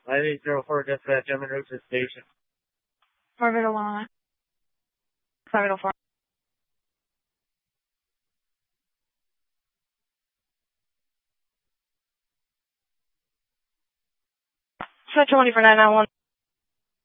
5804 dispatch, I'm en route to the station. Orbit 1. 5804. Set 20 for 991.